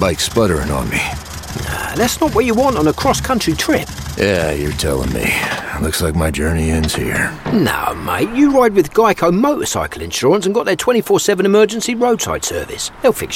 bike sputtering on me. That's not what you want on a cross-country trip. Yeah, you're telling me. Looks like my journey ends here. No, mate, you ride with Geico motorcycle insurance and got their 24/7 emergency roadside service. They'll fix